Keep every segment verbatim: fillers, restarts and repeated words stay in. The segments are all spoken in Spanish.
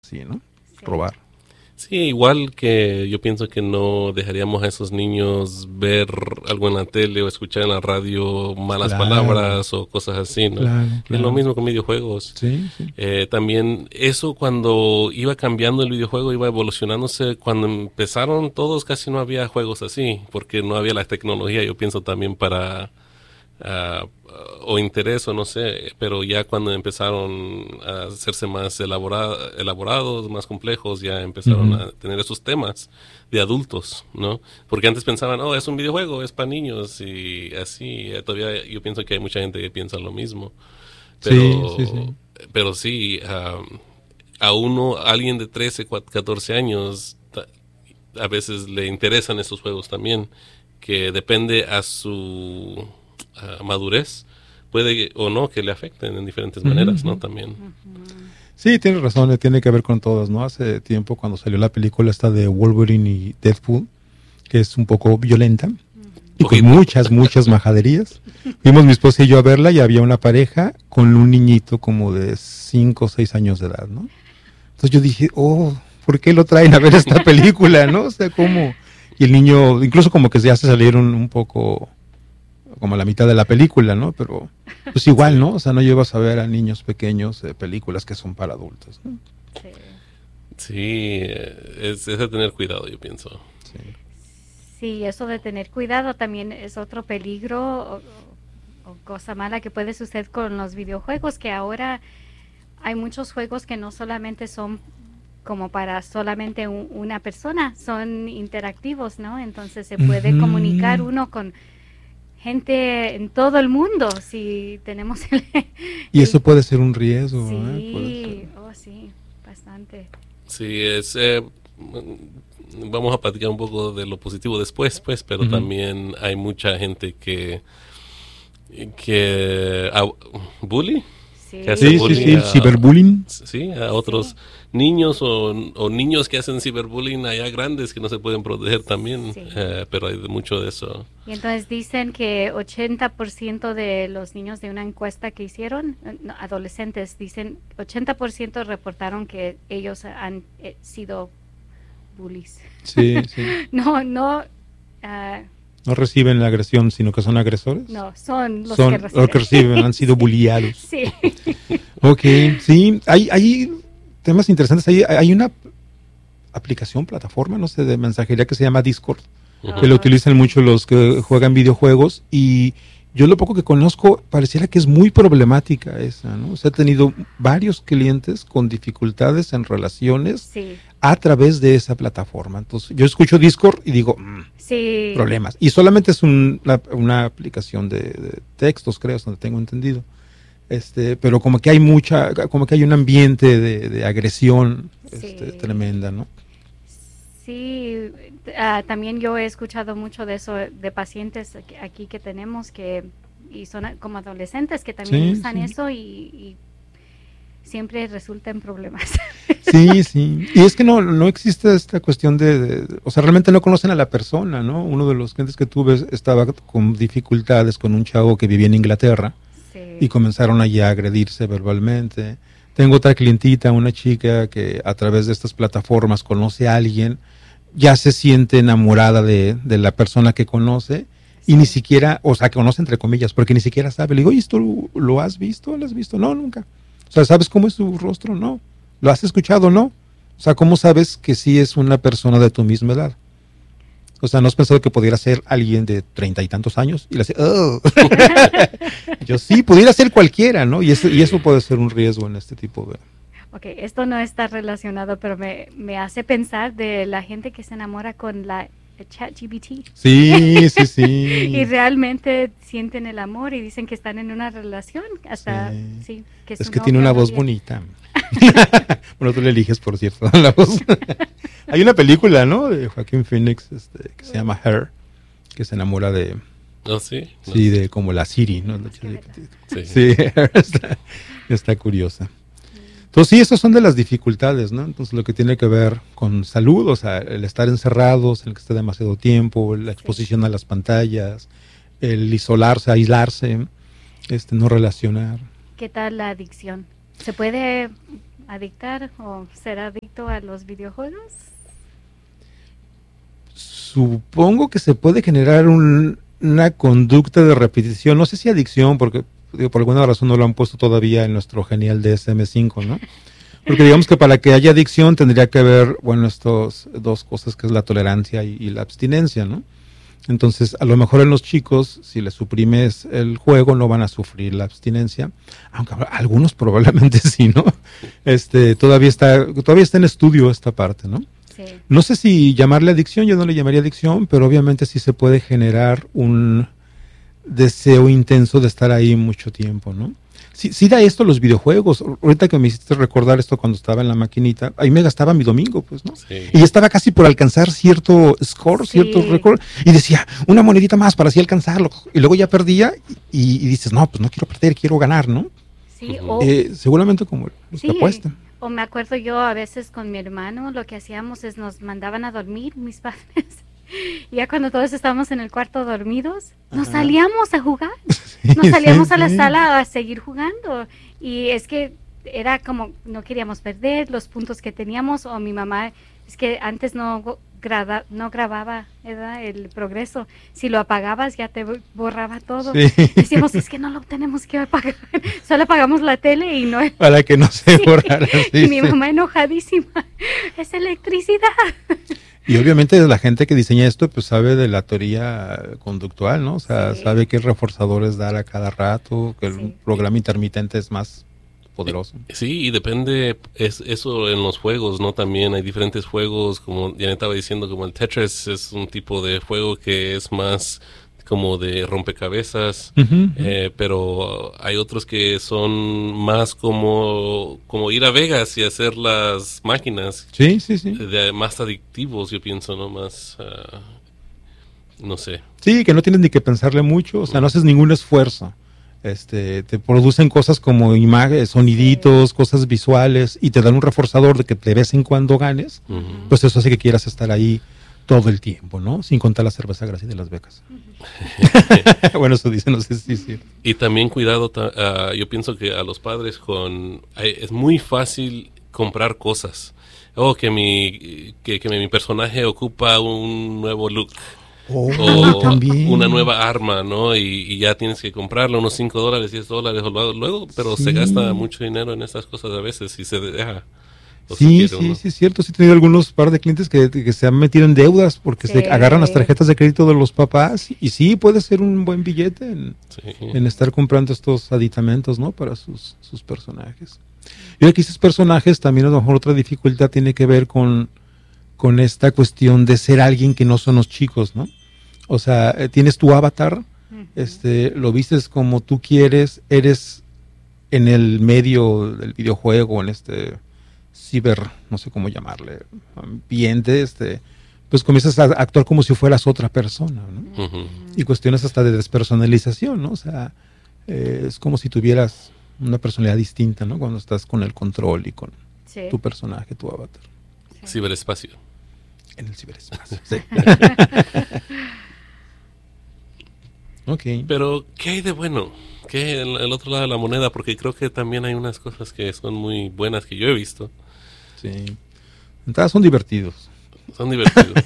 Sí, ¿no? Sí. Probar. Sí, igual que yo pienso que no dejaríamos a esos niños ver algo en la tele o escuchar en la radio malas Claro. palabras o cosas así, ¿no? Claro, Es claro. lo mismo con videojuegos. Sí, sí. Eh, también eso cuando iba cambiando el videojuego, iba evolucionándose, cuando empezaron todos casi no había juegos así, porque no había la tecnología, yo pienso también para... Uh, o interés o no sé, pero ya cuando empezaron a hacerse más elabora, elaborados, más complejos, ya empezaron uh-huh. a tener esos temas de adultos, ¿no? Porque antes pensaban, oh, es un videojuego, es para niños y así, todavía yo pienso que hay mucha gente que piensa lo mismo. Pero sí, sí, sí. Pero sí um, a uno, a alguien de trece, catorce años, a veces le interesan estos juegos también, que depende a su... Uh, madurez, puede o no que le afecten en diferentes maneras, uh-huh. ¿no? También. Sí, tienes razón, tiene que ver con todas, ¿no? Hace tiempo cuando salió la película esta de Wolverine y Deadpool, que es un poco violenta, uh-huh. y con muchas, muchas majaderías, fuimos mi esposa y yo a verla y había una pareja con un niñito como de cinco o seis años de edad, ¿no? Entonces yo dije, oh, ¿por qué lo traen a ver esta película, no? O sea, ¿cómo? Y el niño, incluso como que ya se salieron un poco... como a la mitad de la película, ¿no? Pero pues igual, ¿no? O sea, no llevas a ver a niños pequeños eh, películas que son para adultos, ¿no? Sí, sí es, es de tener cuidado, yo pienso. Sí. Sí, eso de tener cuidado también es otro peligro o, o cosa mala que puede suceder con los videojuegos, que ahora hay muchos juegos que no solamente son como para solamente un, una persona, son interactivos, ¿no? Entonces se puede uh-huh. comunicar uno con... gente en todo el mundo, si tenemos el... Y eso puede ser un riesgo, sí, ¿eh? oh sí, bastante. Sí, es... Eh, vamos a platicar un poco de lo positivo después, pues, pero uh-huh. también hay mucha gente que... que... Uh, ¿bully? Sí, que sí, sí, sí, a, ciberbullying. Sí, a otros sí. niños o, o niños que hacen ciberbullying allá grandes que no se pueden proteger también, sí. eh, pero hay mucho de eso. Y entonces dicen que ochenta por ciento de los niños de una encuesta que hicieron, no, adolescentes, dicen ochenta por ciento reportaron que ellos han eh, sido bullies. Sí, sí. no, no... Uh, no reciben la agresión, sino que son agresores. No, son los son que reciben. Los que reciben, han sido sí. bulliados. Sí. Ok, sí, hay, hay temas interesantes. Hay, hay una aplicación, plataforma, no sé, de mensajería que se llama Discord, uh-huh. que lo utilizan mucho los que juegan videojuegos, y yo lo poco que conozco pareciera que es muy problemática esa, ¿no? O sea, he tenido varios clientes con dificultades en relaciones sí. a través de esa plataforma. Entonces, yo escucho Discord y digo, mmm, sí. problemas. Y solamente es un, una, una aplicación de, de textos, creo, donde tengo entendido. Este, pero como que hay mucha, como que hay un ambiente de, de agresión este, sí. tremenda, ¿no? Sí, uh, también yo he escuchado mucho de eso, de pacientes aquí, aquí que tenemos que, y son como adolescentes que también sí, usan sí. eso y, y siempre resulta en problemas. Sí, sí, y es que no, no existe esta cuestión de, de, o sea, realmente no conocen a la persona, ¿no? Uno de los clientes que tuve estaba con dificultades con un chavo que vivía en Inglaterra sí. y comenzaron allí a agredirse verbalmente. Tengo otra clientita, una chica que a través de estas plataformas conoce a alguien, ya se siente enamorada de, de la persona que conoce y sí. ni siquiera, o sea, conoce entre comillas, porque ni siquiera sabe. Le digo, oye, ¿esto lo has visto? ¿Lo has visto? No, nunca. O sea, ¿sabes cómo es su rostro? No. ¿Lo has escuchado? No. O sea, ¿cómo sabes que sí es una persona de tu misma edad? O sea, ¿no has pensado que pudiera ser alguien de treinta y tantos años? Y le hace, oh. Yo sí, pudiera ser cualquiera, ¿no? Y eso, y eso puede ser un riesgo en este tipo de... Ok, esto no está relacionado, pero me, me hace pensar de la gente que se enamora con la ChatGPT. Sí, sí, sí. Y realmente sienten el amor y dicen que están en una relación. Hasta, sí. Sí, que es que tiene una voz bien. bonita. Bueno, tú le eliges, por cierto, la voz. Hay una película, ¿no? De Joaquín Phoenix este, que se llama Her, que se enamora de... ¿Oh, sí? Sí, de como la Siri, ¿no? Sí, sí está, está curiosa. Entonces, sí, esas son de las dificultades, ¿no? Entonces, lo que tiene que ver con salud, o sea, el estar encerrados, el que esté demasiado tiempo, la exposición sí. a las pantallas, el isolarse, aislarse, este, no relacionar. ¿Qué tal la adicción? ¿Se puede adictar o ser adicto a los videojuegos? Supongo que se puede generar un, una conducta de repetición, no sé si adicción, porque digo, por alguna razón no lo han puesto todavía en nuestro genial D S M cinco, ¿no? Porque digamos que para que haya adicción tendría que haber, bueno, estos dos cosas que es la tolerancia y, y la abstinencia, ¿no? Entonces, a lo mejor en los chicos, si les suprimes el juego, no van a sufrir la abstinencia, aunque algunos probablemente sí, ¿no? Este, todavía está, todavía está en estudio esta parte, ¿no? Sí. No sé si llamarle adicción, yo no le llamaría adicción, pero obviamente sí se puede generar un deseo intenso de estar ahí mucho tiempo, ¿no? Sí, sí da esto los videojuegos. Ahorita que me hiciste recordar esto cuando estaba en la maquinita, ahí me gastaba mi domingo, pues, ¿no? Sí. Y estaba casi por alcanzar cierto score, Sí. cierto récord, y decía, una monedita más para así alcanzarlo. Y luego ya perdía y, y dices, no, pues no quiero perder, quiero ganar, ¿no? Sí, Ujú. o, Eh, seguramente como sí, la apuesta. o me acuerdo yo a veces con mi hermano, lo que hacíamos es nos mandaban a dormir mis padres. Y ya cuando todos estábamos en el cuarto dormidos, nos Ajá. salíamos a jugar. Sí, Nos salíamos sí, a la sí. sala a seguir jugando. Y es que era como, no queríamos perder los puntos que teníamos. O mi mamá, es que antes no, go- grada- no grababa, ¿verdad?, el progreso. Si lo apagabas ya te bo- borraba todo. Sí. Decíamos, es que no lo tenemos que apagar. Solo apagamos la tele y no... Para que no se Sí. borrara. Sí, Y mi sí. mamá enojadísima. Es electricidad. Y obviamente la gente que diseña esto pues sabe de la teoría conductual, ¿no? O sea, Sí. sabe qué reforzadores dar a cada rato, que el Sí. programa intermitente es más poderoso. Sí, y depende, es eso en los juegos, ¿no? También hay diferentes juegos, como Janet estaba diciendo, como el Tetris es un tipo de juego que es más como de rompecabezas, Ujú, ujú. eh, pero hay otros que son más como, como ir a Vegas y hacer las máquinas, Sí, sí, sí. de, más adictivos, yo pienso, ¿no? Más, ah, no sé. Sí, que no tienes ni que pensarle mucho, o sea, no haces ningún esfuerzo. Este, te producen cosas como imágenes, soniditos, cosas visuales y te dan un reforzador de que de vez en cuando ganes, Ujú. pues eso hace que quieras estar ahí todo el tiempo, ¿no? Sin contar la cerveza gratis de las becas. Bueno, eso dice, no sé si sí. Y también cuidado, ta- ah, yo pienso que a los padres con hay- es muy fácil comprar cosas. Oh, que mi que, que mi personaje ocupa un nuevo look Oh, o también. una nueva arma, ¿no? Y, y ya tienes que comprarlo, unos cinco dólares, diez dólares, o luego, luego, pero se Sí. gasta mucho dinero en estas cosas a veces y se deja. o se Sí, quiere sí, uno. sí, es cierto. Sí he tenido algunos par de clientes que, que se han metido en deudas porque Sí. se agarran las tarjetas de crédito de los papás y sí, puede ser un buen billete en, Sí. en estar comprando estos aditamentos, ¿no? Para sus, sus personajes. Y ahora que dices personajes, también a lo mejor otra dificultad tiene que ver con, con esta cuestión de ser alguien que no son los chicos, ¿no? O sea, eh, tienes tu avatar, Ujú. este, lo vistes como tú quieres, eres en el medio del videojuego, en este ciber, no sé cómo llamarle, ambiente, este, pues comienzas a actuar como si fueras otra persona, ¿no? Ujú. Y cuestiones hasta de despersonalización, ¿no? O sea, eh, es como si tuvieras una personalidad distinta, ¿no? Cuando estás con el control y con Sí. tu personaje, tu avatar, Sí. Ciberespacio. en el ciberespacio. Sí. Ok. Pero, ¿qué hay de bueno? ¿Qué hay en el otro lado de la moneda? Porque creo que también hay unas cosas que son muy buenas que yo he visto. Sí. Entonces son divertidos. Son divertidos.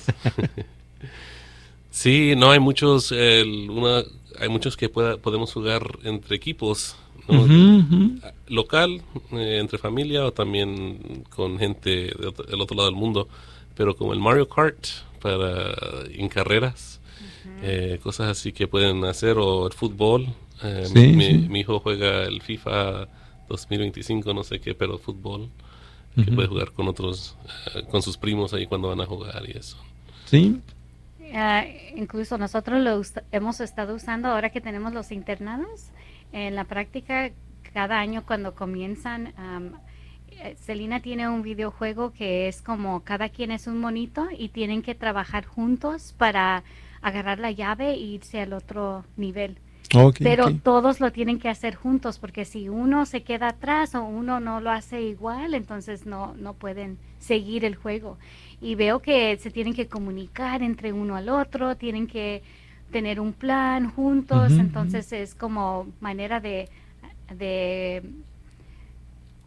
Sí, no hay muchos, el, una, hay muchos que pueda, podemos jugar entre equipos, ¿no? Ujú, ujú. Local, eh, entre familia o también con gente de otro- del otro lado del mundo. Pero como el Mario Kart para en carreras, eh, cosas así que pueden hacer, o el fútbol. Eh, Sí, mi, sí. mi hijo juega el FIFA dos mil veinticinco, no sé qué, pero fútbol. Que Ujú. puede jugar con otros, eh, con sus primos ahí cuando van a jugar y eso. Sí. Ah, incluso nosotros lo us- hemos estado usando ahora que tenemos los internados. En la práctica, cada año cuando comienzan, am, eh, Celina tiene un videojuego que es como cada quien es un monito y tienen que trabajar juntos para agarrar la llave e irse al otro nivel. Ok, Pero ok. todos lo tienen que hacer juntos, porque si uno se queda atrás o uno no lo hace igual, entonces no, no pueden seguir el juego. Y veo que se tienen que comunicar entre uno al otro, tienen que tener un plan juntos, Ujú, entonces es como manera de, de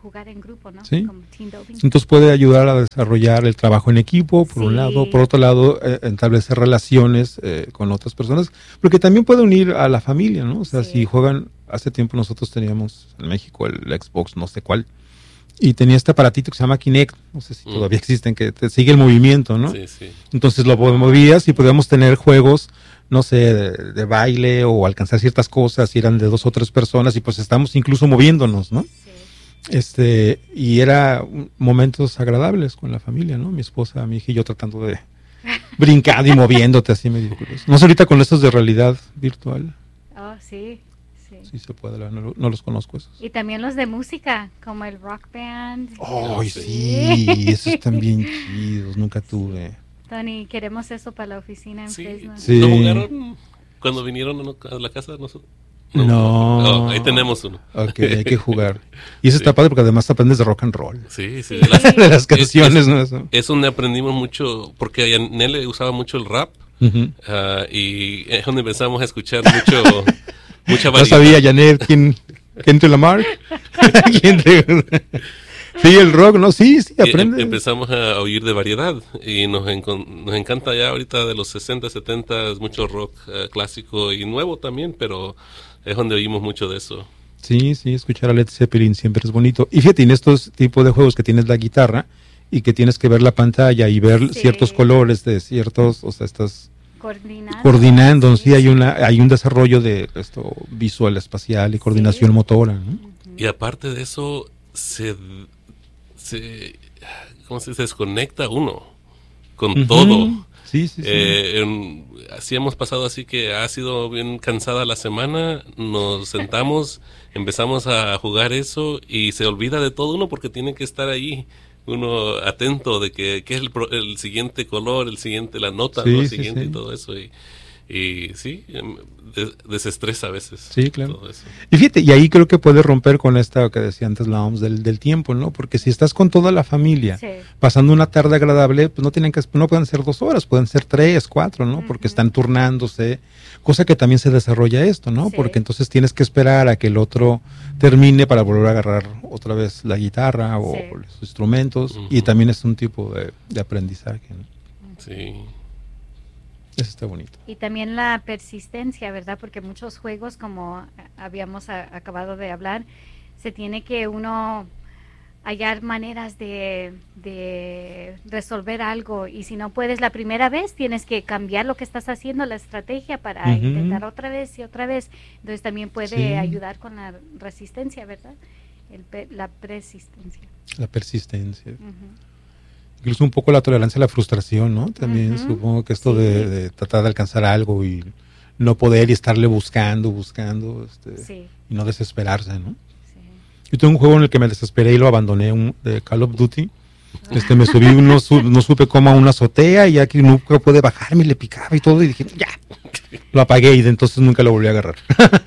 jugar en grupo, ¿no? Sí. Como team building. Entonces puede ayudar a desarrollar el trabajo en equipo, por Sí. un lado. Por otro lado, eh, establecer relaciones eh, con otras personas. Porque también puede unir a la familia, ¿no? O sea, Sí. si juegan... Hace tiempo nosotros teníamos en México el Xbox, no sé cuál. Y tenía este aparatito que se llama Kinect. No sé si Mm. todavía existen, que te sigue el movimiento, ¿no? Sí, sí. Entonces lo movías y podíamos tener juegos, no sé, de, de baile o alcanzar ciertas cosas, y eran de dos o tres personas, y pues estamos incluso moviéndonos, ¿no? Sí. Este, y era un- momentos agradables con la familia, ¿no? Mi esposa, mi hija y yo tratando de brincar y moviéndote así medio curioso. No sé ahorita con estos de realidad virtual, Oh, sí, sí. si se puede, no, lo- no los conozco esos. Y también los de música, como el Rock Band. ¡Ay, Sí. sí! Esos están bien chidos, nunca tuve. Tony, queremos eso para la oficina en Sí. Fresno. Sí. ¿No jugaron cuando vinieron a no- a la casa de nosotros? No. Oh, ahí tenemos uno. Ok, hay que jugar. Y eso Sí. está padre porque además aprendes de rock and roll. Sí, sí. Sí. Las- De las canciones, es, ¿no? Eso. es donde aprendimos mucho, porque a Nele usaba mucho el rap, Ujú. ah, y es donde empezamos a escuchar mucho, mucha No variedad. sabía, Janet, quién, quién te la marca. ¿Quién te... Sí, el rock, ¿no? Sí, sí, Y em- aprende. empezamos a oír de variedad y nos, encon- nos encanta ya ahorita de los sesenta, setenta, mucho rock eh, clásico y nuevo también, pero es donde oímos mucho de eso. Sí, sí, escuchar a Led Zeppelin siempre es bonito. Y fíjate, en estos tipos de juegos que tienes la guitarra y que tienes que ver la pantalla y ver Sí. ciertos colores de ciertos, o sea, estás Coordinando. coordinando, sí, hay una hay un desarrollo de esto visual, espacial y coordinación Sí. motora, ¿no? Y aparte de eso, se, se, ¿cómo se desconecta uno con Ujú. todo? Sí, sí, sí. Eh, en- así hemos pasado, así que ha sido bien cansada la semana, nos sentamos, empezamos a jugar eso y se olvida de todo uno porque tiene que estar ahí uno atento de que qué es el, pro- el siguiente color, el siguiente, la nota, Sí, ¿no? El sí, siguiente sí. y todo eso. Y, y sí, em, des- desestresa a veces. Sí, claro. Todo eso. Y fíjate, y ahí creo que puede romper con esta que decía antes la O M S del, del tiempo, ¿no? Porque si estás con toda la familia, Sí. pasando una tarde agradable, pues no tienen que, no pueden ser dos horas, pueden ser tres, cuatro, ¿no? Porque Ujú. están turnándose, cosa que también se desarrolla esto, ¿no? Sí. Porque entonces tienes que esperar a que el otro termine para volver a agarrar otra vez la guitarra o Sí. los instrumentos, Ujú. y también es un tipo de, de aprendizaje, ¿no? Sí. Eso está bonito. Y también la persistencia, ¿verdad? Porque muchos juegos, como habíamos a- acabado de hablar, se tiene que uno hallar maneras de, de resolver algo. Y si no puedes la primera vez, tienes que cambiar lo que estás haciendo, la estrategia, para Ujú. intentar otra vez y otra vez. Entonces también puede Sí. ayudar con la resistencia, ¿verdad? El pe- la persistencia. La persistencia. Ujú. Incluso un poco la tolerancia a la frustración, ¿no? También Ujú. supongo que esto Sí. de, de tratar de alcanzar algo y no poder y estarle buscando, buscando, este, Sí, y no desesperarse, ¿no? sí. Yo tengo un juego en el que me desesperé y lo abandoné, un, de Call of Duty. Este, me subí, no, su- no supe cómo a una azotea y ya que nunca pude bajarme, le picaba y todo, y dije, ya, lo apagué y de entonces nunca lo volví a agarrar.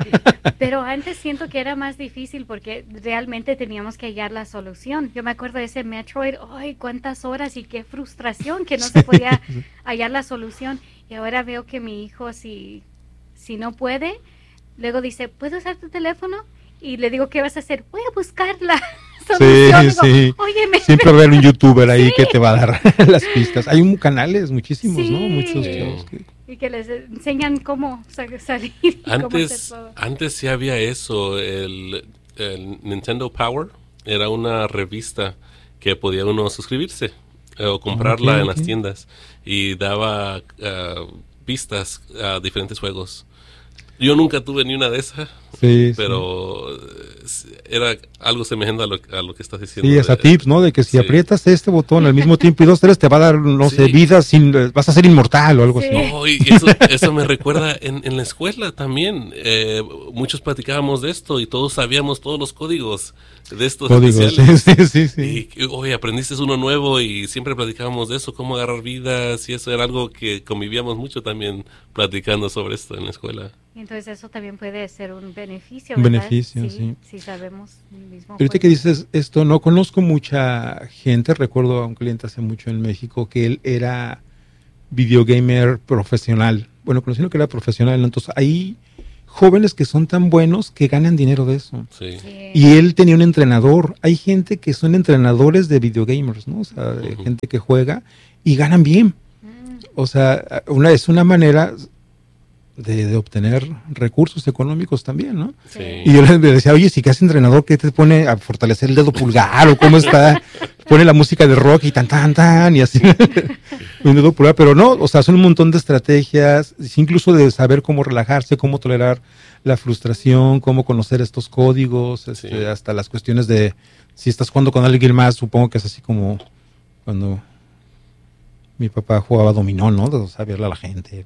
Pero antes siento que era más difícil porque realmente teníamos que hallar la solución. Yo me acuerdo de ese Metroid, ¡ay, cuántas horas y qué frustración que no se podía hallar la solución! Y ahora veo que mi hijo, si, si no puede, luego dice, ¿puedo usar tu teléfono? Y le digo, ¿qué vas a hacer? Voy a buscar la solución. Digo, sí. Óyeme. Siempre va a haber un youtuber ahí Sí. que te va a dar las pistas. Hay un canales, muchísimos, ¿no? Sí. Muchos Sí. chavos que... Y que les enseñan cómo sa- salir y cómo hacer Antes, todo. antes sí había eso, el, el Nintendo Power era una revista que podía uno suscribirse eh, o comprarla Ok, en ok. las tiendas y daba ah, pistas a diferentes juegos. Yo nunca tuve ni una de esas, Sí, pero eh, era algo semejante a lo, a lo que estás diciendo. Sí, esa de- tips, ¿no? De que si sí. aprietas este botón al mismo tiempo y dos, tres, te va a dar, no sé, Sí. vida sin, eh, vas a ser inmortal o algo Sí. así. No, y eso, eso me recuerda en, en la escuela también. Eh, muchos platicábamos de esto y todos sabíamos todos los códigos de estos Códigos, especiales. sí, sí, sí, sí. Y, oye, aprendiste uno nuevo y siempre platicábamos de eso, cómo agarrar vidas, y eso era algo que convivíamos mucho también platicando sobre esto en la escuela. Y entonces eso también puede ser un beneficio, Un ¿verdad? beneficio, sí. Si sabemos el mismo Ahorita juego. que dices esto, no conozco mucha gente, recuerdo a un cliente hace mucho en México que él era videogamer profesional. Bueno, conocí uno que era profesional, ¿no? Entonces ahí jóvenes que son tan buenos que ganan dinero de eso. Sí. Sí. Y él tenía un entrenador. Hay gente que son entrenadores de videogamers, ¿no? O sea, de Ujú. gente que juega y ganan bien. Mm, O sea, una, es una manera de, de obtener recursos económicos también, ¿no? Sí. Y yo le decía, oye, si que haces entrenador, ¿qué te pone a fortalecer el dedo pulgar? ¿O cómo está? Pone la música de rock y tan, tan, tan, y así. Un dedo pulgar, pero no, o sea, son un montón de estrategias, incluso de saber cómo relajarse, cómo tolerar la frustración, cómo conocer estos códigos, este, Sí. hasta las cuestiones de si estás jugando con alguien más, supongo que es así como cuando mi papá jugaba dominó, ¿no? De saberle a la gente,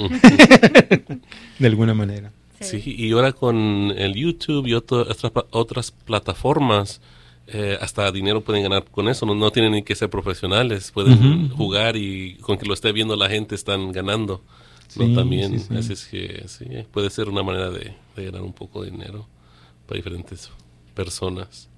de alguna manera. Sí, y ahora con el YouTube y otro- otras, pla- otras plataformas, eh, hasta dinero pueden ganar con eso. No, no tienen ni que ser profesionales, pueden Ujú. jugar y con que lo esté viendo la gente están ganando. ¿no? Sí, También, sí, sí. así es que sí, puede ser una manera de, de ganar un poco de dinero para diferentes personas.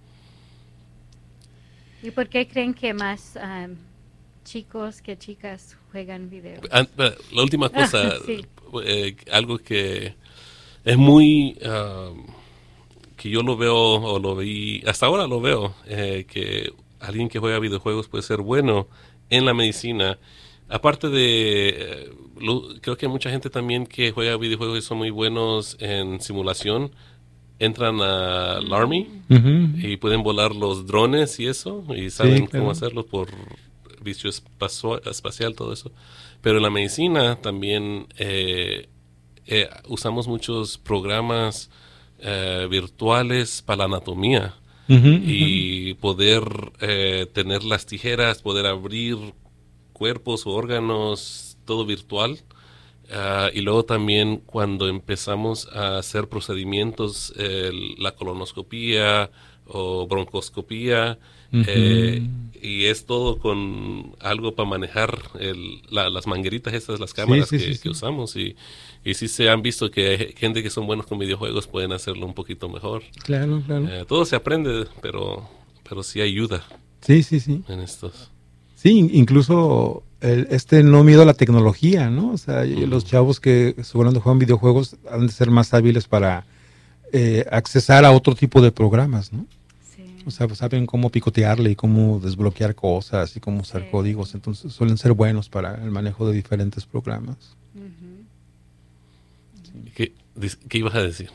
¿Y por qué creen que más um, chicos que chicas juegan videos? Ah, pero la última cosa, Sí. eh, algo que es muy, ah, que yo lo veo o lo vi, hasta ahora lo veo, eh, que alguien que juega videojuegos puede ser bueno en la medicina. Aparte de, eh, lo- creo que hay mucha gente también que juega videojuegos y son muy buenos en simulación. Entran al Army Ujú. y pueden volar los drones y eso, y saben claro. cómo hacerlo por vicio espacio- espacial, todo eso. Pero en la medicina también eh, eh, usamos muchos programas eh, virtuales para la anatomía Ujú, y poder eh, tener las tijeras, poder abrir cuerpos o órganos, todo virtual. Ah, y luego también cuando empezamos a hacer procedimientos, el- la colonoscopía o broncoscopía, Ujú. eh, y es todo con algo para manejar el- la- las mangueritas estas, las cámaras sí, que, sí, sí. que usamos. Y, y sí se han visto que hay gente que son buenos con videojuegos pueden hacerlo un poquito mejor. Claro, claro. Eh, todo se aprende, pero, pero sí ayuda Sí, sí, sí. en estos. Sí, in- incluso el, este no miedo a la tecnología, ¿no? O sea, y Ujú. los chavos que seguramente juegan videojuegos han de ser más hábiles para eh, accesar a otro tipo de programas, ¿no? Sí. O sea, pues saben cómo picotearle y cómo desbloquear cosas y cómo usar Sí. códigos, entonces suelen ser buenos para el manejo de diferentes programas. Ujú. ¿Qué, dis- qué ibas a decir?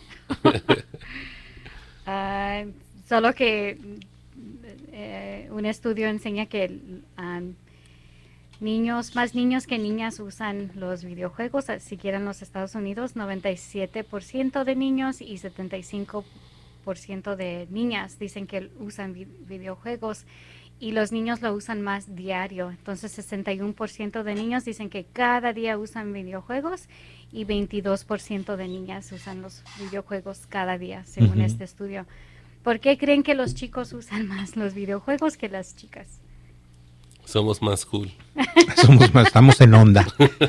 Ah, solo que eh, un estudio enseña que um, niños, más niños que niñas usan los videojuegos, siquiera en los Estados Unidos, noventa y siete por ciento de niños y setenta y cinco por ciento de niñas dicen que usan vi- videojuegos y los niños lo usan más diario. Entonces, sesenta y uno por ciento de niños dicen que cada día usan videojuegos y veintidós por ciento de niñas usan los videojuegos cada día, según Ujú. este estudio. ¿Por qué creen que los chicos usan más los videojuegos que las chicas? Somos más cool. Somos más, estamos en onda.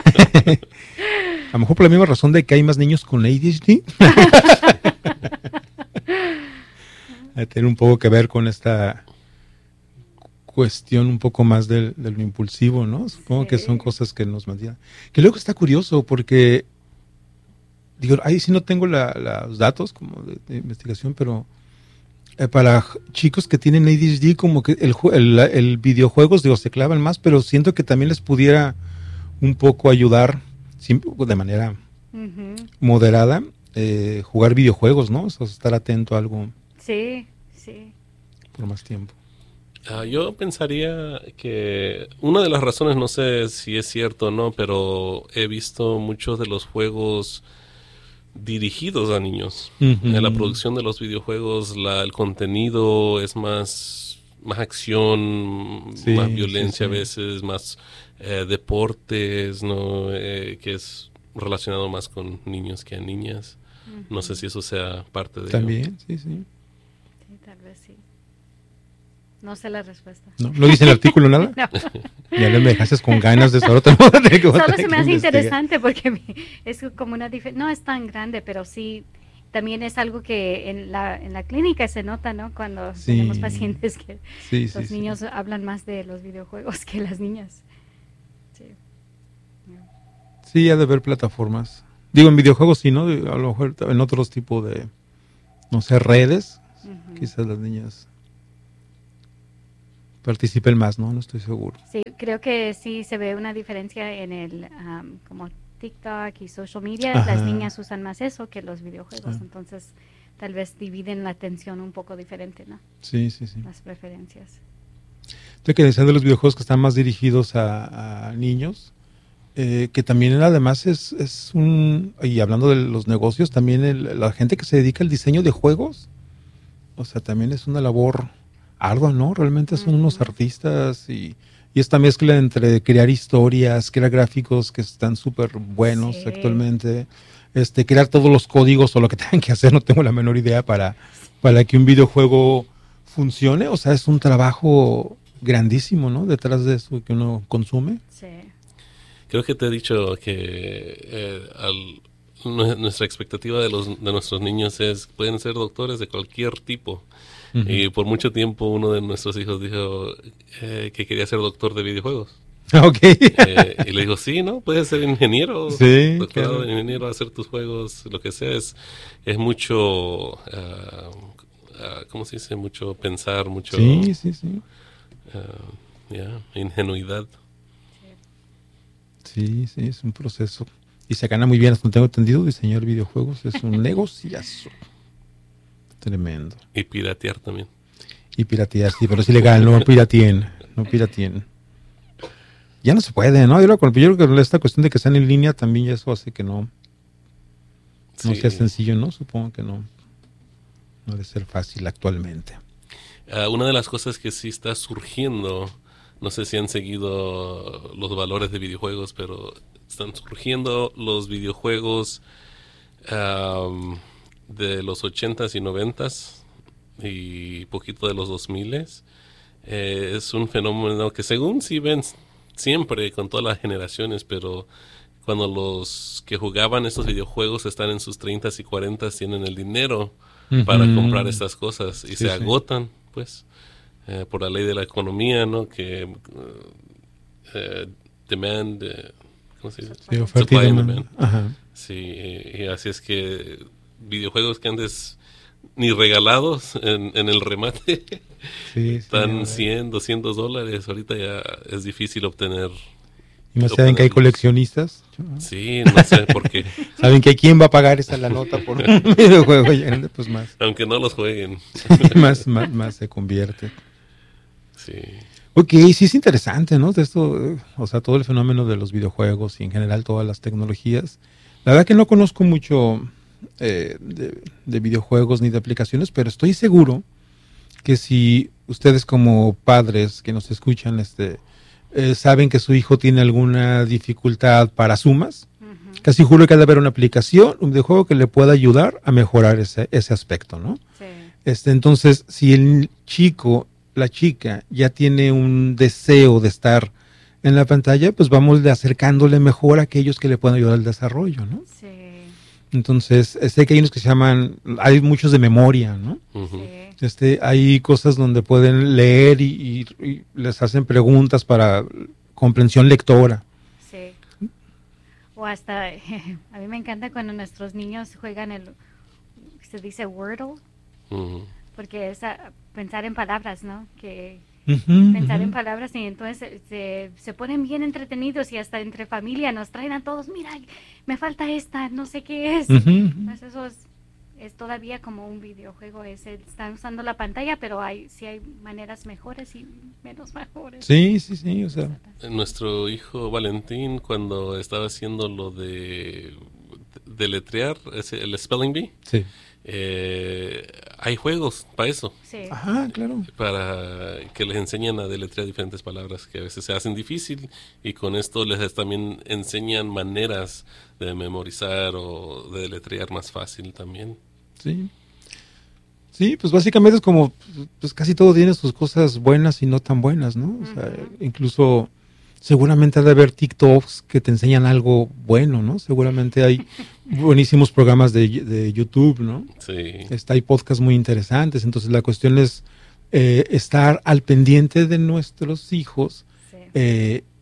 A lo mejor por la misma razón de que hay más niños con A D H D. A tener un poco que ver con esta cuestión un poco más del, de lo impulsivo, ¿no? Supongo Sí. que son cosas que nos mantienen. Que luego está curioso porque, digo, ahí sí no tengo la, la- los datos como de, de investigación, pero eh, para j- chicos que tienen A D H D, como que el, jue- el, el videojuegos, digo, se clavan más, pero siento que también les pudiera un poco ayudar, sim- de manera Ujú. moderada, eh, jugar videojuegos, ¿no? O sea, estar atento a algo Sí, sí. por más tiempo. Ah, yo pensaría que una de las razones, no sé si es cierto o no, pero he visto muchos de los juegos dirigidos a niños. Ujú. En la producción de los videojuegos, la, el contenido es más, más acción, Sí, más sí, violencia sí. a veces, más eh, deportes, ¿no? Eh, que es relacionado más con niños que a niñas. No sé si eso sea parte de ello. También, sí, sí. Sí, tal vez sí. No sé la respuesta. ¿No, ¿No dice el artículo nada? No. Ya le me dejaste con ganas de saber otra cosa. que voy a Solo tener se que me hace investigar. interesante porque mi- es como una diferencia. No es tan grande, pero sí, también es algo que en la, en la clínica se nota, ¿no? Cuando Sí. tenemos pacientes que Sí, sí, los sí. niños hablan más de los videojuegos que las niñas. Sí. Sí, ha de haber plataformas Digo, en videojuegos sí, ¿no? A lo mejor en otros tipos de, no sé, redes, uh-huh. quizás las niñas participen más, ¿no? No estoy seguro. Sí, creo que sí se ve una diferencia en el, um, como TikTok y social media. Ajá. Las niñas usan más eso que los videojuegos, ah. entonces tal vez dividen la atención un poco diferente, ¿no? Sí, sí, sí. Las preferencias. Estoy que decían de los videojuegos que están más dirigidos a, a niños, eh, que también además es, es un, y hablando de los negocios, también el, la gente que se dedica al diseño de juegos, o sea, también es una labor ardua, ¿no? Realmente son uh-huh. unos artistas y, y esta mezcla entre crear historias, crear gráficos que están súper buenos sí. actualmente, este, crear todos los códigos o lo que tengan que hacer, no tengo la menor idea para, para que un videojuego funcione, o sea, es un trabajo grandísimo, ¿no? Detrás de eso que uno consume. Sí. Creo que te he dicho que eh, al, nuestra expectativa de los de nuestros niños es pueden ser doctores de cualquier tipo. Uh-huh. Y por mucho tiempo uno de nuestros hijos dijo eh, que quería ser doctor de videojuegos. Ok. eh, y le digo, sí, ¿no? Puedes ser ingeniero, sí, doctorado claro. de ingeniero, hacer tus juegos, lo que sea. Es, es mucho, uh, uh, ¿cómo se dice? Mucho pensar, mucho... Sí, sí, sí. Uh, yeah, ingenuidad. Sí, sí, es un proceso. Y se gana muy bien, hasta donde tengo entendido, diseñar videojuegos es un negociazo. Tremendo. Y piratear también. Y piratear, sí, pero es ilegal, no pirateen, no pirateen. Ya no se puede, ¿no? Yo, lo, yo creo que esta cuestión de que sean en línea también eso hace que no, no sí. sea sencillo, ¿no? Supongo que no, no debe ser fácil actualmente. Uh, una de las cosas que sí está surgiendo, no sé si han seguido los valores de videojuegos, pero están surgiendo los videojuegos um, de los ochentas y noventas y poquito de los dos miles. Eh, es un fenómeno que según sí ven siempre con todas las generaciones, pero cuando los que jugaban estos videojuegos están en sus treintas y cuarentas, tienen el dinero uh-huh. para comprar estas cosas y sí, se agotan, sí. pues, eh, por la ley de la economía, ¿no? Que uh, eh, demand, eh, ¿cómo se dice? Sí, oferta y demand. Ajá. Sí, y, y así es que videojuegos que antes ni regalados en, en el remate sí, están sí, cien, doscientos dólares, ahorita ya es difícil obtener. ¿Y no saben que hay coleccionistas? Sí, no sé por qué. ¿Saben que quién va a pagar esa la nota por un videojuego? Pues más. Aunque no los jueguen. más, más, más se convierte. Sí. Ok, sí es interesante, ¿no? De esto, o sea, todo el fenómeno de los videojuegos y en general todas las tecnologías. La verdad que no conozco mucho eh, de, de videojuegos ni de aplicaciones, pero estoy seguro que si ustedes como padres que nos escuchan, este... Eh, saben que su hijo tiene alguna dificultad para sumas, uh-huh. casi juro que ha de haber una aplicación, un videojuego que le pueda ayudar a mejorar ese, ese aspecto, ¿no? Sí. Este, entonces, si el chico, la chica, ya tiene un deseo de estar en la pantalla, pues vamos acercándole mejor a aquellos que le puedan ayudar al desarrollo, ¿no? Sí. Entonces, sé que hay unos que se llaman, hay muchos de memoria, ¿no? Uh-huh. Sí. Este, hay cosas donde pueden leer y, y, y les hacen preguntas para comprensión lectora. Sí. O hasta, a mí me encanta cuando nuestros niños juegan el, se dice Wordle, uh-huh. porque es a, pensar en palabras, ¿no? Que uh-huh, pensar uh-huh. en palabras y entonces se, se ponen bien entretenidos y hasta entre familia nos traen a todos, mira, me falta esta, no sé qué es. Uh-huh. Entonces eso es, es todavía como un videojuego, es, están usando la pantalla, pero hay sí hay maneras mejores y menos mejores. Sí, sí, sí, o sea. Nuestro hijo Valentín, cuando estaba haciendo lo de deletrear, ese, el spelling bee, sí. eh, hay juegos para eso. Sí. Ajá, claro. Para que les enseñan a deletrear diferentes palabras que a veces se hacen difícil, y con esto les también enseñan maneras de memorizar o de deletrear más fácil también. Sí. Sí, pues básicamente es como, pues casi todo tiene sus cosas buenas y no tan buenas, ¿no? O sea, uh-huh. incluso seguramente ha de haber TikToks que te enseñan algo bueno, ¿no? Seguramente hay buenísimos programas de, de YouTube, ¿no? Sí. Está, hay podcasts muy interesantes, entonces la cuestión es eh, estar al pendiente de nuestros hijos, sí. eh,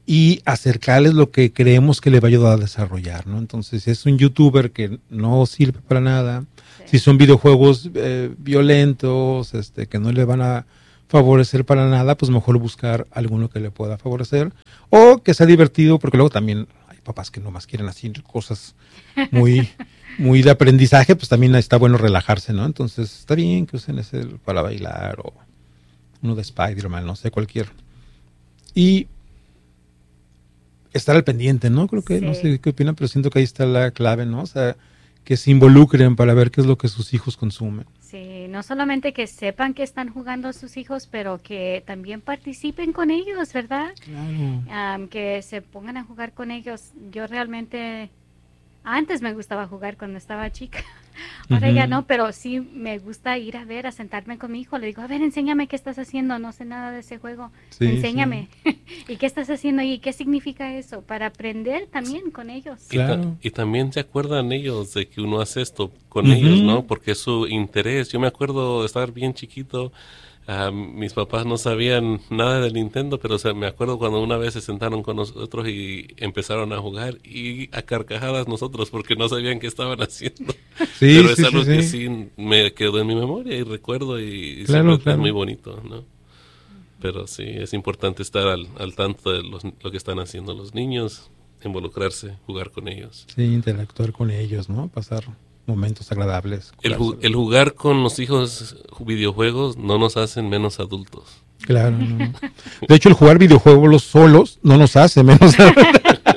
y acercarles lo que creemos que le va a ayudar a desarrollar, ¿no? Entonces, si es un youtuber que no sirve para nada, sí. si son videojuegos eh, violentos, este, que no le van a favorecer para nada, pues mejor buscar alguno que le pueda favorecer, o que sea divertido, porque luego también hay papás que nomás quieren hacer cosas muy, muy de aprendizaje, pues también está bueno relajarse, ¿no? Entonces, está bien que usen ese para bailar, o uno de Spider-Man, no sé, cualquier. Y estar al pendiente, ¿no? Creo que, sí. no sé qué opinan, pero siento que ahí está la clave, ¿no? O sea, que se involucren para ver qué es lo que sus hijos consumen. Sí, no solamente que sepan que están jugando sus hijos, pero que también participen con ellos, ¿verdad? Claro. Um, que se pongan a jugar con ellos. Yo realmente, antes me gustaba jugar cuando estaba chica. Ahora uh-huh. ya no, pero sí me gusta ir a ver, a sentarme con mi hijo. Le digo, a ver, enséñame qué estás haciendo. No sé nada de ese juego. Sí, enséñame. Sí. ¿Y qué estás haciendo ahí? ¿Qué significa eso? Para aprender también con ellos. Claro. Y, ta- y también se acuerdan ellos de que uno hace esto con uh-huh. ellos, ¿no? Porque es su interés. Yo me acuerdo de estar bien chiquito. Uh, mis papás no sabían nada del Nintendo, pero o sea, me acuerdo cuando una vez se sentaron con nosotros y empezaron a jugar y a carcajadas nosotros porque no sabían qué estaban haciendo. Sí, pero es sí, algo sí, que sí. sí me quedó en mi memoria y recuerdo y, y claro, claro. es muy bonito, ¿no? Pero sí, es importante estar al, al tanto de los, lo que están haciendo los niños, involucrarse, jugar con ellos. Sí, interactuar con ellos, ¿no? Pasar momentos agradables. El, ju- el jugar con los hijos videojuegos no nos hacen menos adultos. Claro. No. De hecho, el jugar videojuegos solos no nos hace menos adultos.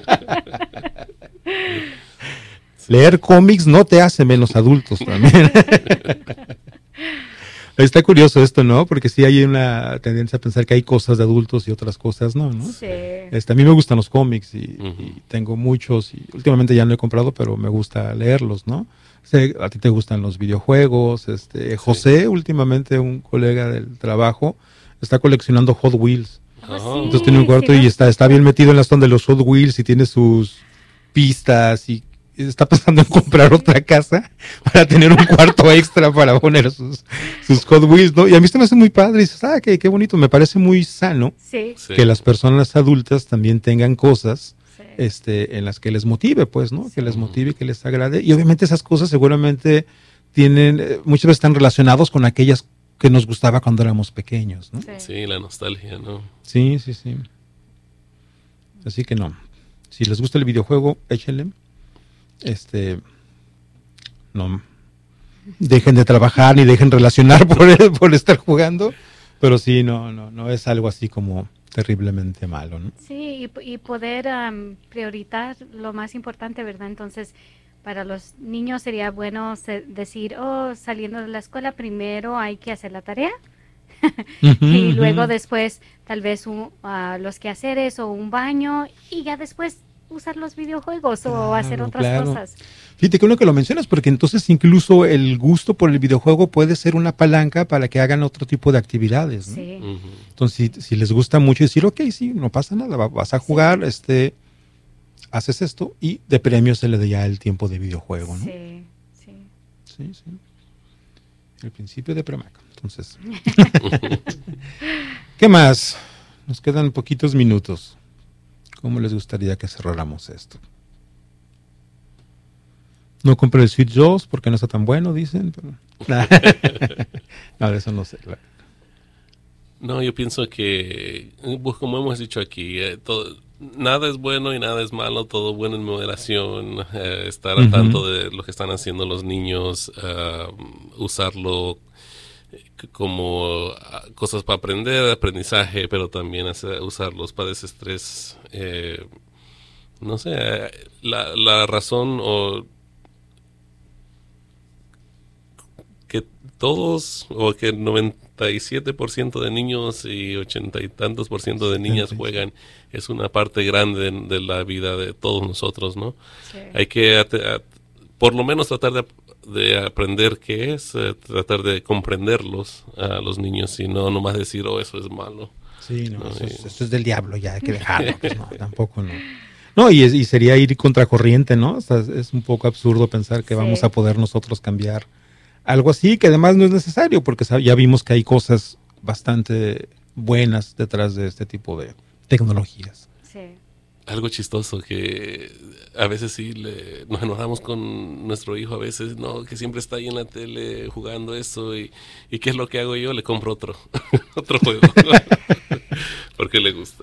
Leer cómics no te hace menos adultos también. Está curioso esto, ¿no? Porque sí hay una tendencia a pensar que hay cosas de adultos y otras cosas no, ¿no? Sí. Este, a mí me gustan los cómics y, uh-huh. y tengo muchos y últimamente ya no he comprado, pero me gusta leerlos, ¿no? O sea, a ti te gustan los videojuegos, este, José, sí. últimamente un colega del trabajo, está coleccionando Hot Wheels. Oh. Entonces tiene un cuarto sí, y está, está bien metido en la zona de los Hot Wheels y tiene sus pistas y está pensando en comprar otra casa para tener un cuarto extra para poner sus, sus Hot Wheels, ¿no? Y a mí se me hace muy padre y dices, ah, qué, qué bonito, me parece muy sano sí. que las personas adultas también tengan cosas sí. este, en las que les motive, pues, ¿no? Sí. Que les motive, que les agrade. Y obviamente esas cosas seguramente tienen, eh, muchas veces están relacionados con aquellas que nos gustaba cuando éramos pequeños, ¿no? Sí, sí la nostalgia, ¿no? Sí, sí, sí. Así que no. Si les gusta el videojuego, échenle. Este, no dejen de trabajar ni dejen relacionar por, el, por estar jugando, pero sí, no, no, no es algo así como terriblemente malo, ¿no? Sí, y, y poder um, priorizar lo más importante, ¿verdad? Entonces, para los niños sería bueno se, decir, oh, saliendo de la escuela, primero hay que hacer la tarea. uh-huh, y luego uh-huh. después tal vez un, uh, los quehaceres o un baño y ya después usar los videojuegos claro, o hacer otras claro. cosas. Fíjate que uno que lo mencionas, porque entonces incluso el gusto por el videojuego puede ser una palanca para que hagan otro tipo de actividades, ¿no? Sí. Uh-huh. Entonces, si, si les gusta mucho decir, ok, sí, no pasa nada, vas a jugar, sí. este, haces esto y de premio se le da ya el tiempo de videojuego, ¿no? Sí, sí. Sí, sí. El principio de Premac. Entonces, ¿qué más? Nos quedan poquitos minutos. ¿Cómo les gustaría que cerráramos esto? No compré el Switch dos porque no está tan bueno, dicen. Pero... no, de eso no sé. Claro. No, yo pienso que, pues como hemos dicho aquí, eh, todo, nada es bueno y nada es malo, todo bueno en moderación, eh, estar al uh-huh. tanto de lo que están haciendo los niños, uh, usarlo como cosas para aprender, aprendizaje, pero también hacer, usarlos para desestrés. Eh, no sé, la, la razón o que todos o que el noventa y siete por ciento de niños y ochenta y tantos por ciento de niñas juegan es una parte grande de, de la vida de todos nosotros, ¿no? Sí. Hay que at- at- por lo menos tratar de de aprender qué es, eh, tratar de comprenderlos a los niños y no nomás decir, oh, eso es malo. Sí, no, no eso, es, eso es del diablo, ya hay que dejarlo. Pues no, tampoco no. No, y, es, y sería ir contracorriente, ¿no? O sea, es un poco absurdo pensar que sí. vamos a poder nosotros cambiar algo así, que además no es necesario, porque ya vimos que hay cosas bastante buenas detrás de este tipo de tecnologías. Sí. Sí. Algo chistoso que a veces sí le, nos enojamos con nuestro hijo, a veces no, que siempre está ahí en la tele jugando eso y, y ¿qué es lo que hago yo? Le compro otro, otro juego, porque le gusta.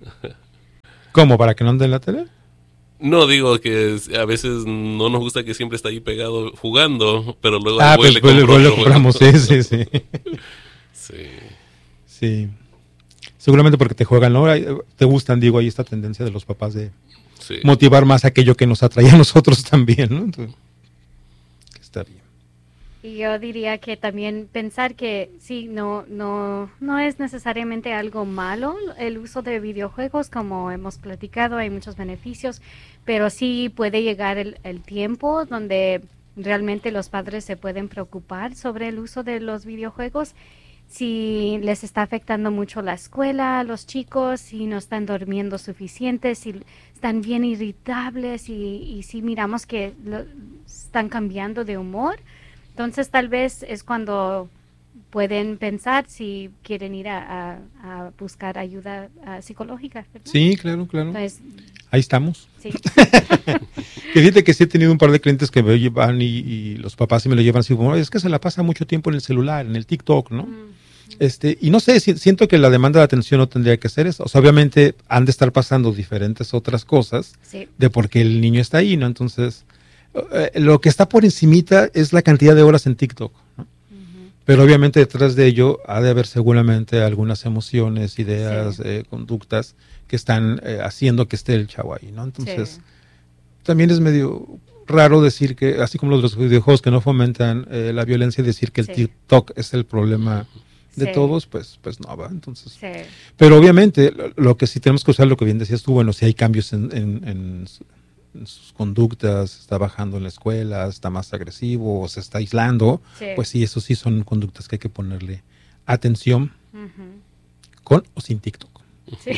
¿Cómo? ¿Para que no ande en la tele? No, digo que a veces no nos gusta que siempre está ahí pegado jugando, pero luego ah, pues, le, compro le compramos, sí, sí, sí. Sí. Sí. Seguramente porque te juegan, ¿no? Te gustan, digo, hay esta tendencia de los papás de sí. motivar más aquello que nos atrae a nosotros también, ¿no? Entonces, está bien. Y yo diría que también pensar que sí, no, no, no es necesariamente algo malo el uso de videojuegos, como hemos platicado, hay muchos beneficios, pero sí puede llegar el, el tiempo donde realmente los padres se pueden preocupar sobre el uso de los videojuegos. Si les está afectando mucho la escuela a los chicos, si no están durmiendo suficiente, si están bien irritables y, y si miramos que lo, están cambiando de humor, entonces tal vez es cuando pueden pensar si quieren ir a, a, a buscar ayuda a, psicológica, ¿verdad? Sí, claro, claro. Entonces, ahí estamos. Sí. Que fíjate que sí he tenido un par de clientes que me llevan y, y los papás sí me lo llevan así como, es que se la pasa mucho tiempo en el celular, en el TikTok, ¿no? Mm. Este, y no sé, si, siento que la demanda de atención no tendría que ser eso. O sea, obviamente han de estar pasando diferentes otras cosas sí. de por qué el niño está ahí, ¿no? Entonces, eh, lo que está por encimita es la cantidad de horas en TikTok, ¿no? Uh-huh. Pero obviamente detrás de ello ha de haber seguramente algunas emociones, ideas, sí. eh, conductas que están eh, haciendo que esté el chavo ahí, ¿no? Entonces, sí. también es medio raro decir que, así como los videojuegos que no fomentan eh, la violencia, decir que el sí. TikTok es el problema de sí. todos, pues pues no va, entonces. Sí. Pero obviamente lo, lo que sí tenemos que usar, lo que bien decías tú, bueno, si hay cambios en, en, en, en sus conductas, está bajando en la escuela, está más agresivo o se está aislando, sí. pues sí, eso sí son conductas que hay que ponerle atención, uh-huh. con o sin TikTok. Sí.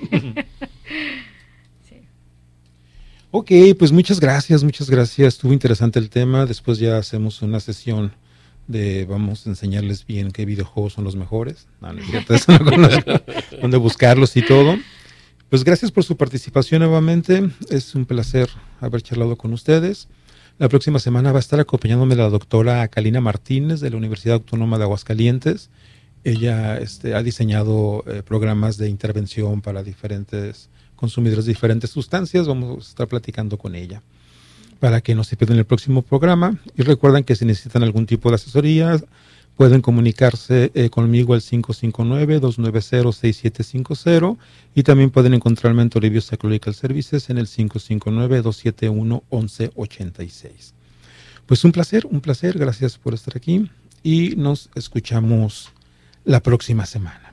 sí. Ok, pues muchas gracias, muchas gracias, estuvo interesante el tema, después ya hacemos una sesión de vamos a enseñarles bien qué videojuegos son los mejores, no, no es cierto, eso no conozco, dónde buscarlos y todo. Pues gracias por su participación nuevamente, es un placer haber charlado con ustedes. La próxima semana va a estar acompañándome la doctora Kalina Martínez de la Universidad Autónoma de Aguascalientes. Ella este, ha diseñado eh, programas de intervención para diferentes consumidores de diferentes sustancias, vamos a estar platicando con ella, para que no se pierdan el próximo programa. Y recuerden que si necesitan algún tipo de asesoría, pueden comunicarse eh, conmigo al cinco cinco nueve, dos nueve cero, seis siete cinco cero y también pueden encontrarme en Toribio Psychological Services en el cinco cinco nueve, dos siete uno, once ochenta y seis. Pues un placer, un placer, gracias por estar aquí y nos escuchamos la próxima semana.